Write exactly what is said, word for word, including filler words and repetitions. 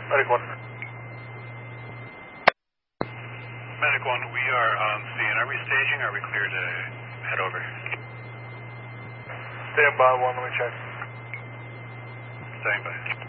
Medic one. Medic one, we are on scene. Are we staging or are we clear to head over? Stand by one, let me check. Staying by.